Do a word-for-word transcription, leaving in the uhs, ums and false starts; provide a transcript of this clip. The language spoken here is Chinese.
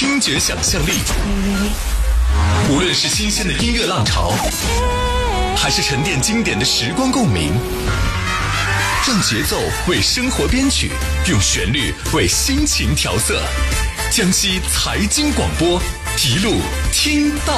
听觉想象力。无论是新鲜的音乐浪潮，还是沉淀经典的时光共鸣，让节奏为生活编曲，用旋律为心情调色。江西财经广播，一路听到